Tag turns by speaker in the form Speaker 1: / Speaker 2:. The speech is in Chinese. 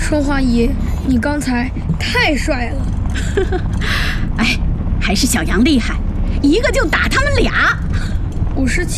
Speaker 1: 春花姨，你刚才太帅了。
Speaker 2: 哎，还是小杨厉害，一个就打他们俩。
Speaker 1: 57